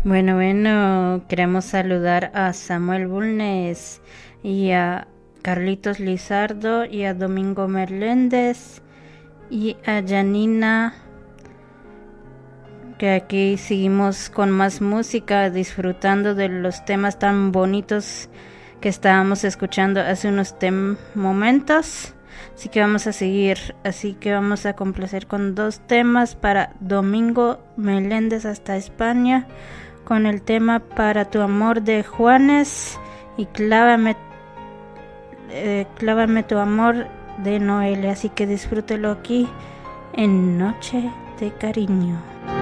Bueno, queremos saludar a Samuel Bulnes y a Carlitos Lizardo y a Domingo Merléndez y a Janina, que aquí seguimos con más música, disfrutando de los temas tan bonitos que estábamos escuchando hace unos momentos. Así que vamos a seguir, así que vamos a complacer con 2 temas para Domingo Meléndez hasta España, con el tema Para tu amor de Juanes y Clávame tu amor de Noelia. Así que disfrútelo aquí en Noche de Cariño.